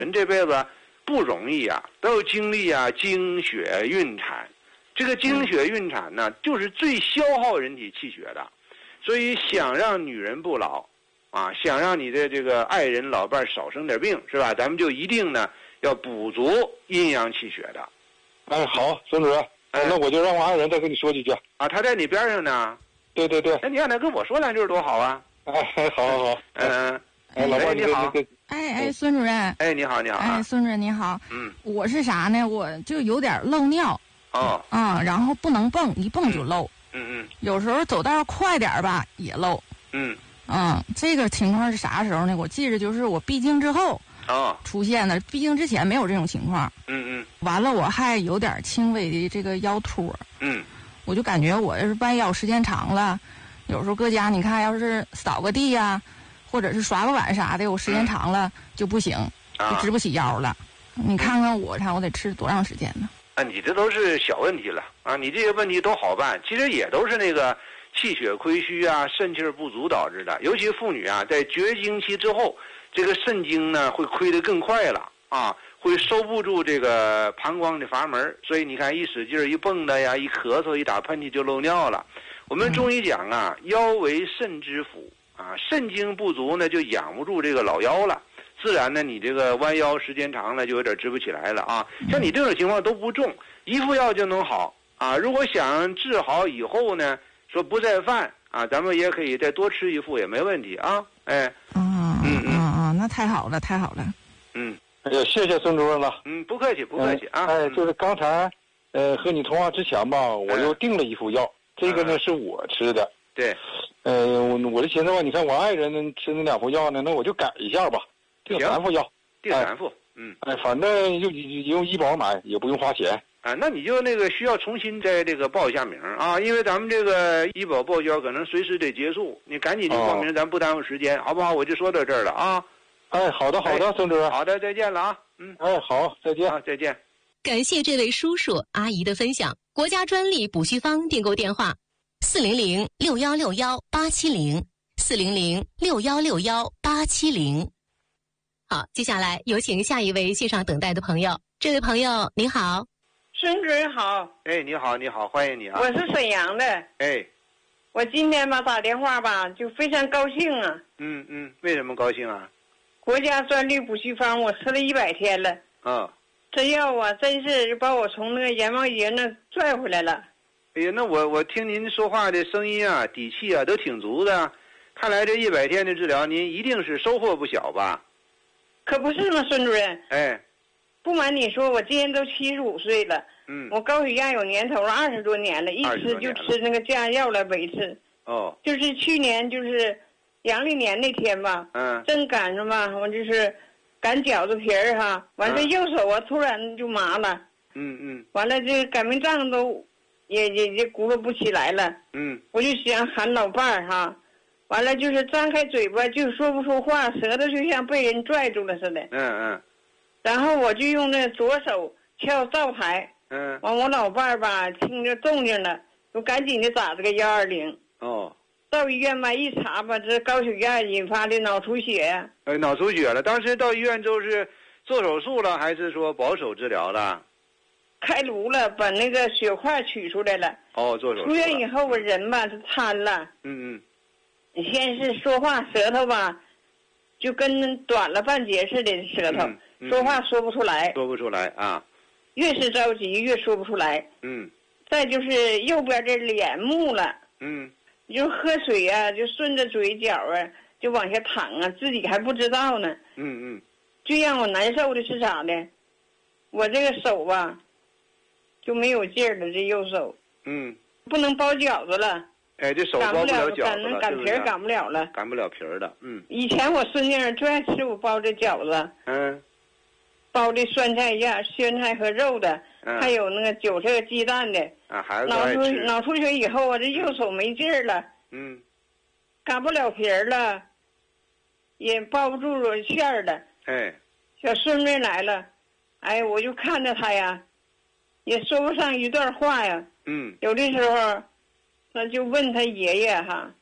人这辈子不容易啊，都要经历啊经血孕产。这个经血孕产呢，就是最消耗人体气血的。所以想让女人不老啊，想让你的这个爱人老伴少生点病，是吧？咱们就一定呢要补足阴阳气血的。 哎，好，孙主任，那我就让我爱人再跟你说几句啊。他在你边上呢。 对对对。 那你让他跟我说两句多好啊。 哎，好。老伴你好。 孙主任。 哎，你好，你好。 哎，孙主任你好。我是啥呢？我就有点漏尿。 哦。 然后不能蹦，一蹦就漏。有时候走道快点吧也漏。这个情况是啥时候呢？我记着就是我闭经之后出现的，闭经之前没有这种情况。完了我还有点轻微的这个腰突。我就感觉我要是弯腰时间长了，有时候搁家你看要是扫个地呀，或者是刷个碗啥的，我时间长了就不行，就直不起腰了。你看看我得吃多长时间呢？ 你这都是小问题了啊！你这些问题都好办，其实也都是那个气血亏虚啊、肾气不足导致的。尤其妇女啊，在绝经期之后，这个肾精呢会亏得更快了啊，会收不住这个膀胱的阀门，所以你看一使劲一蹦的呀，一咳嗽一打喷嚏就漏尿了。我们中医讲啊，腰为肾之府啊，肾精不足呢就养不住这个老腰了。自然呢，你这个弯腰时间长了就有点直不起来了啊。像你这种情况都不重，一副药就能好啊。如果想治好以后呢，说不再犯啊，咱们也可以再多吃一副也没问题啊。哎， 那太好了，太好了。 哎呀，谢谢孙主任了。 不客气，不客气啊。 就是刚才，和你通话之前吧，我又订了一副药，这个呢是我吃的。 对。 我就寻思吧，你看我爱人吃那2副药呢，那我就改一下吧。订3副药， 订3副， 反正就用医保买，也不用花钱啊。那你就需要重新再这个报一下名啊，因为咱们这个医保报销可能随时得结束，你赶紧去报名，咱不耽误时间，好不好？我就说到这儿了啊。 哎，好的，孙主任。 好的，再见了啊。 好，再见。 再见。 感谢这位叔叔阿姨的分享。国家专利补虚方订购电话：400-6161-870，400-6161-870。好，接下来有请下一位线上等待的朋友。这位朋友您好。 孙主任好。 哎，你好，欢迎你啊。 我是沈阳的。 哎， 我今天吧打电话吧就非常高兴啊。 为什么高兴啊？ 国家专利补虚方我吃了100天了。这药啊真是把我从那个阎王爷那拽回来了。 哎呀，那我听您说话的声音啊，底气啊都挺足的，看来这100天的治疗您一定是收获不小吧？ 可不是吗，孙主任？ 哎， 不瞒你说，我今年都75岁了。我高血压有年头了，20多年了，一吃就吃那个降压药来维持。就是去年就是阳历年那天吧，正赶上吧，我就是擀饺子皮儿哈，完了右手啊突然就麻了。完了这擀面杖都也咕噜不起来了。我就想喊老伴儿哈。完了就是张开嘴巴就说不出话，舌头就像被人拽住了似的。然后我就用那左手敲灶台。完我老伴儿吧听着动静了，就赶紧的打这个120。到医院吧一查吧，这高血压引发的脑出血呀。 脑出血了。当时到医院都是做手术了，还是说保守治疗了？ 开颅了，把那个血块取出来了。 做手术。 出院以后我人吧就瘫了。先是说话舌头吧就跟短了半截似的舌头，说话说不出来。 说不出来啊。 越是着急越说不出来。再就是右边这脸木了。你就喝水啊就顺着嘴角啊就往下淌啊，自己还不知道呢。最让我难受的是啥呢？我这个手吧就没有劲儿了，这右手不能包饺子了。 这手包不了饺子了， 擀皮儿擀不了了， 擀不了皮儿的。 以前我孙女儿最爱吃我包的饺子。包的酸菜馅、鲜菜和肉的，还有那个韭菜鸡蛋的。 孩子都爱吃。 脑出血以后啊，这右手没劲儿了。擀不了皮儿了，也包不住馅儿了。小孙女来了，我就看着她呀，也说不上一段话呀。有的时候那就问他爷爷哈。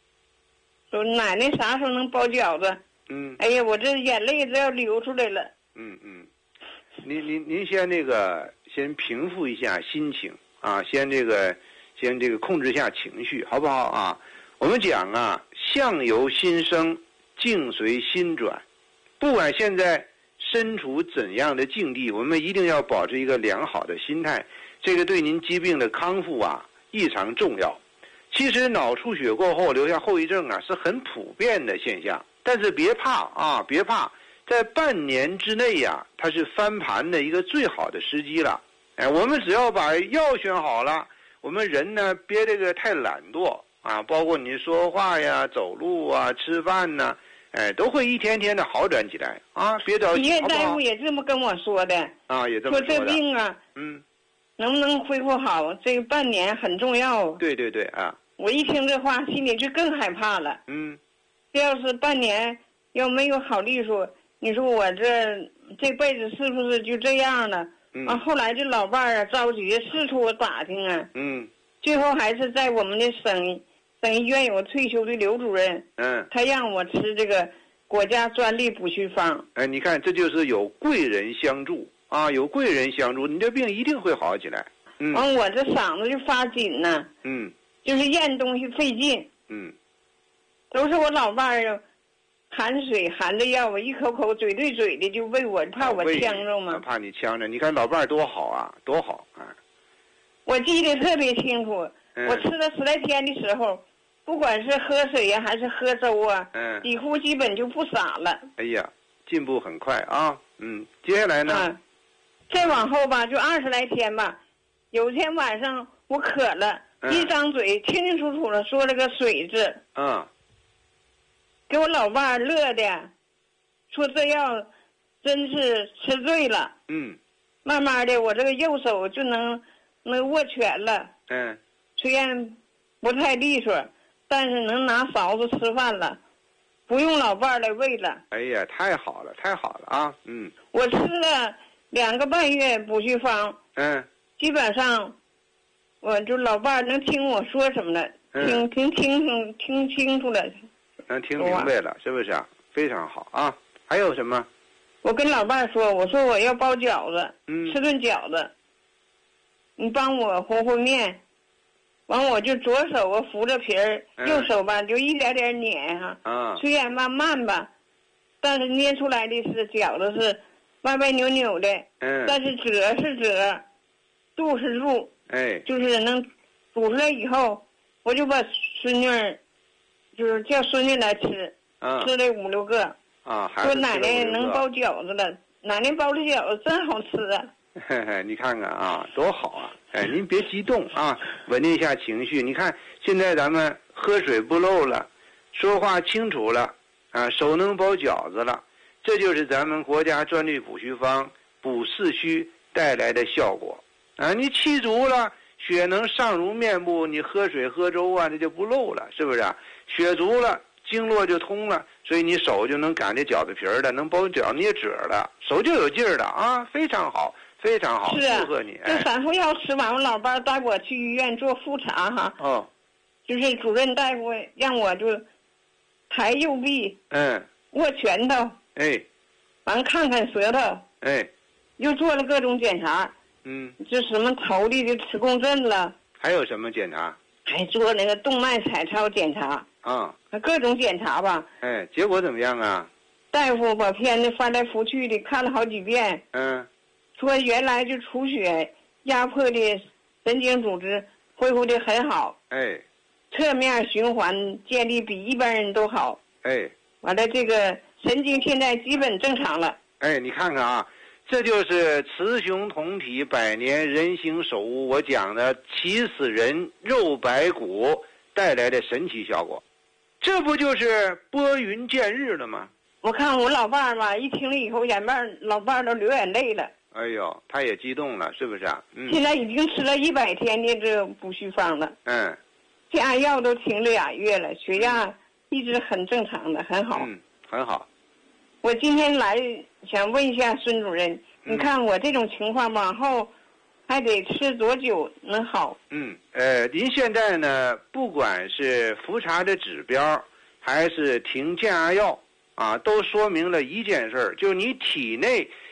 说奶奶啥时候能包饺子？哎呀，我这眼泪都要流出来了。 您先先平复一下心情啊，先控制一下情绪，好不好啊？我们讲啊，相由心生，境随心转。不管现在身处怎样的境地，我们一定要保持一个良好的心态，这个对您疾病的康复啊异常重要。其实脑出血过后留下后遗症啊是很普遍的现象，但是别怕啊，别怕，在半年之内呀，它是翻盘的一个最好的时机了。我们只要把药选好了，我们人呢别太懒惰啊，包括你说话呀、走路啊、吃饭呢，都会一天天的好转起来啊！别着急， 医院大夫也这么跟我说的啊，也这么说的。 说这病啊，能不能恢复好，这个半年很重要。 对啊！ 我一听这话，心里就更害怕了。这要是半年要没有好利索，你说我这辈子是不是就这样了？后来这老伴儿啊着急四处打听啊，最后还是在我们的省医院有退休的刘主任，他让我吃这个国家专利补虚方。 你看这就是有贵人相助啊，有贵人相助，你这病一定会好起来。 完我这嗓子就发紧呢，就是咽东西费劲，都是我老伴儿含水含着药，我一口口嘴对嘴的就喂我，怕我呛着嘛。 怕你呛着，你看老伴儿多好啊，多好啊！ 我记得特别清楚，我吃了10来天的时候，不管是喝水呀还是喝粥啊，几乎基本就不洒了。 哎呀，进步很快啊！接下来呢？ 再往后吧，就20来天吧。有一天晚上我渴了，一张嘴清清楚楚的说了个水字。给我老伴儿乐的，说这药真是吃对了。慢慢的我这个右手就能握拳了。虽然不太利索，但是能拿勺子吃饭了，不用老伴儿来喂了。 哎呀，太好了，太好了啊！ 我吃了2个半月补虚方。基本上，我就老伴儿能听我说什么了，听清楚了。 能听明白了，是不是啊？非常好啊！还有什么？ 我跟老伴儿说，我说我要包饺子，吃顿饺子，你帮我和和面。完我就左手我扶着皮儿，右手吧就一点点碾哈。虽然吧慢吧，但是捏出来的是饺子是歪歪扭扭的。但是褶是褶，肚是肚。就是能煮出来以后，我就把孙女儿。就是叫孙女来吃，吃了5、6个。说奶奶能包饺子了，奶奶包的饺子真好吃啊！ 你看看啊，多好啊！您别激动啊，稳定一下情绪。你看现在咱们喝水不漏了，说话清楚了，手能包饺子了，这就是咱们国家专利补虚方补四虚带来的效果啊！你气足了，血能上如面部，你喝水喝粥啊，这就不漏了，是不是啊？血足了，经络就通了，所以你手就能擀这饺子皮儿了，能包饺捏褶了，手就有劲儿了啊！非常好，非常好，祝贺你！ 这3副药吃完，我老伴儿带我去医院做复查哈。就是主任大夫让我就抬右臂，握拳头，完看看舌头，又做了各种检查，就什么头里的磁共振了， 还有什么检查？ 还做那个动脉彩超检查。各种检查吧。 结果怎么样啊？ 大夫把片子翻来覆去的看了好几遍。说原来就出血压迫的神经组织恢复的很好。侧面循环建立比一般人都好。完了这个神经现在基本正常了。 你看看啊，这就是雌雄同体百年人形手物，我讲的起死人肉白骨带来的神奇效果，这不就是拨云见日了吗？ 我看我老伴儿吧，一听了以后，老伴儿都流眼泪了。 哎呦，他也激动了，是不是啊？ 现在已经吃了100天的这补虚方了。加药都停了2月了，血压一直很正常的，很好。 很好。 我今天来想问一下孙主任，你看我这种情况往后还得吃多久能好？ 您现在呢，不管是复查的指标，还是停降压药啊，都说明了一件事儿，就是你体内